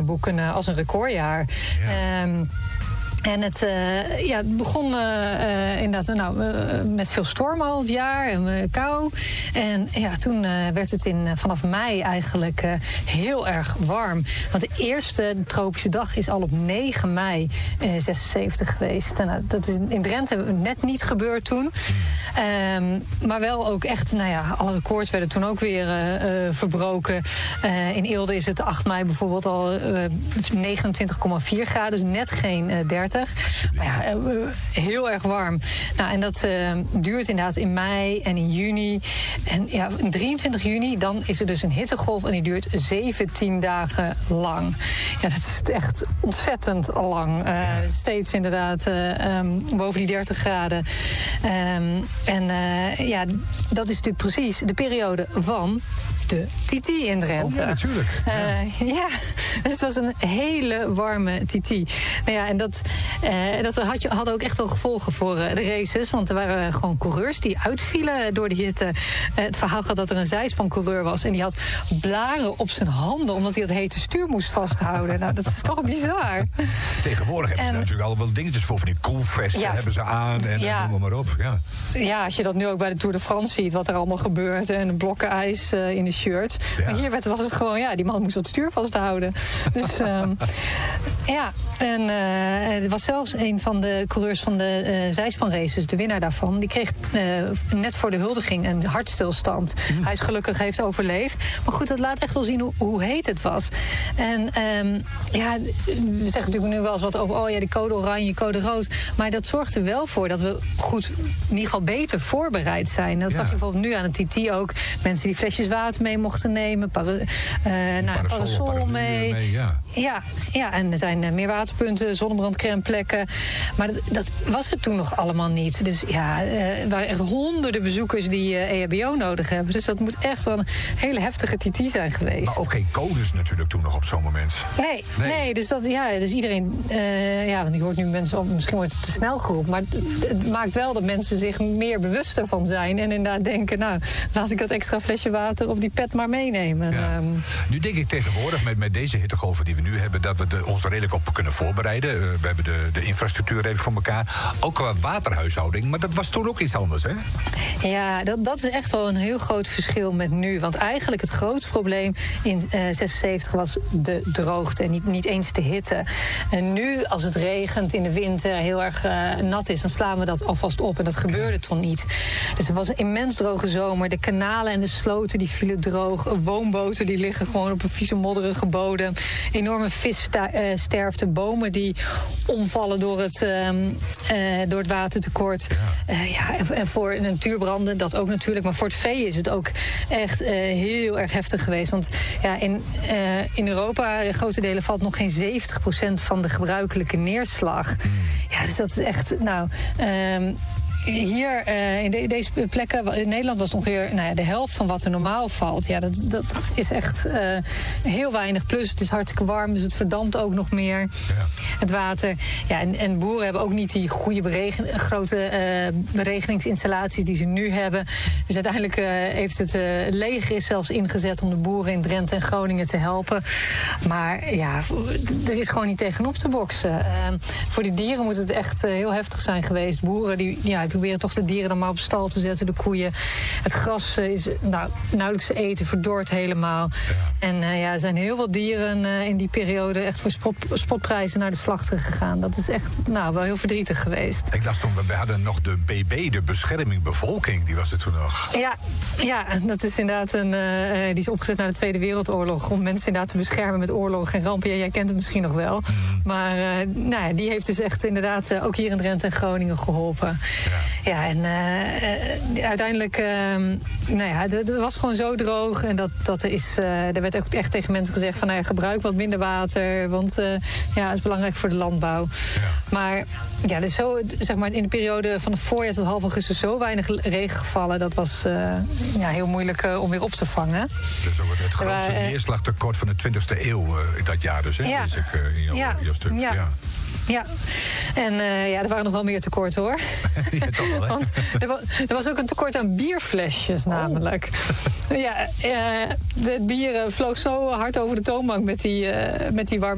boeken als een recordjaar. Ja. En het begon inderdaad met veel stormen al het jaar en kou. En toen werd het vanaf mei eigenlijk heel erg warm. Want de eerste tropische dag is al op 9 mei 76 geweest. En, dat is in Drenthe net niet gebeurd toen. Maar wel ook echt, alle records werden toen ook weer verbroken. In Eelde is het 8 mei bijvoorbeeld al 29,4 graden, dus net geen 30. Maar heel erg warm. Nou, en dat duurt inderdaad in mei en in juni. En 23 juni, dan is er dus een hittegolf en die duurt 17 dagen lang. Ja, dat is echt ontzettend lang. Steeds inderdaad boven die 30 graden. Dat is natuurlijk precies de periode van de Titi in Drenthe. Oh ja, natuurlijk. Dus het was een hele warme Titi. En dat had ook echt wel gevolgen voor de races. Want er waren gewoon coureurs die uitvielen door de hitte. Het verhaal gaat dat er een zijspancoureur was en die had blaren op zijn handen omdat hij het hete stuur moest vasthouden. Nou, dat is toch bizar. Tegenwoordig hebben ze natuurlijk al wel dingetjes voor van die koelvesten hebben ze aan en noem maar op. Ja, als je dat nu ook bij de Tour de France ziet, wat er allemaal gebeurt en blokken ijs in de shirts. Ja. Maar hier was het gewoon, die man moest het stuur vasthouden. Dus er was zelfs een van de coureurs van de zijspanraces, de winnaar daarvan, die kreeg net voor de huldiging een hartstilstand. Hij is gelukkig heeft overleefd. Maar goed, dat laat echt wel zien hoe heet het was. En we zeggen natuurlijk nu wel eens wat over die code oranje, code rood. Maar dat zorgt er wel voor dat we goed, in ieder geval beter voorbereid zijn. Dat zag je bijvoorbeeld nu aan het TT ook. Mensen die flesjes water mee mochten nemen, parasol mee. En er zijn meer waterpunten, zonnebrandcrèmeplekken. Maar dat was het toen nog allemaal niet. Dus er waren echt honderden bezoekers die EHBO nodig hebben. Dus dat moet echt wel een hele heftige TT zijn geweest. Maar ook geen codes natuurlijk toen nog op zo'n moment. Nee, dus dus iedereen... want je hoort nu mensen, misschien wordt het te snel geroepen, maar het maakt wel dat mensen zich meer bewust ervan zijn en inderdaad denken, laat ik dat extra flesje water of die pet maar meenemen. Ja. Nu denk ik tegenwoordig met deze hittegolven die we nu hebben, dat we ons er redelijk op kunnen voorbereiden. We hebben de infrastructuur redelijk voor elkaar. Ook qua waterhuishouding, maar dat was toen ook iets anders, hè? Ja, dat is echt wel een heel groot verschil met nu. Want eigenlijk het grootste probleem in 76 was de droogte en niet eens de hitte. En nu, als het regent in de winter, heel erg nat is, dan slaan we dat alvast op. En dat gebeurde toen niet. Dus er was een immens droge zomer. De kanalen en de sloten die vielen droog. Woonboten die liggen gewoon op een vieze modderige bodem. Enorme vissterfte. Bomen die omvallen door het watertekort. En voor natuurbranden, dat ook natuurlijk. Maar voor het vee is het ook echt heel erg heftig geweest. Want in Europa, in grote delen, valt nog geen 70% van de gebruikelijke neerslag. Ja, dus dat is echt, hier in deze plekken, in Nederland was het ongeveer de helft van wat er normaal valt. Ja, dat is echt heel weinig. Plus het is hartstikke warm, dus het verdampt ook nog meer. Ja. Het water. Ja, en boeren hebben ook niet die goede grote beregeningsinstallaties die ze nu hebben. Dus uiteindelijk heeft het leger is zelfs ingezet om de boeren in Drenthe en Groningen te helpen. Maar er is gewoon niet tegenop te boksen. Voor die dieren moet het echt heel heftig zijn geweest. Boeren die proberen toch de dieren dan maar op stal te zetten, de koeien. Het gras is nauwelijks te eten, verdord helemaal. Ja. En er zijn heel veel dieren in die periode echt voor spotprijzen naar de slachter gegaan. Dat is echt wel heel verdrietig geweest. Ik dacht toen, we hadden nog de BB, de bescherming bevolking, die was er toen nog. Ja, dat is inderdaad die is opgezet na de Tweede Wereldoorlog om mensen inderdaad te beschermen met oorlog en rampen. Ja, jij kent het misschien nog wel. Maar die heeft dus echt inderdaad ook hier in Drenthe en Groningen geholpen. Ja, en uiteindelijk, het was gewoon zo droog. En er werd ook echt tegen mensen gezegd van, gebruik wat minder water. Want het is belangrijk voor de landbouw. Ja. Maar dus zo, zeg maar, in de periode van het voorjaar tot half augustus zo weinig regen gevallen. Dat was heel moeilijk om weer op te vangen. Dat is ook het grootste neerslagtekort van de 20e eeuw in dat jaar dus, hè? Ja. Dus in jouw stuk. Ja, en er waren nog wel meer tekorten, hoor. Ja, toch wel, hè? Want er was ook een tekort aan bierflesjes, namelijk. Het bier vloog zo hard over de toonbank met die warme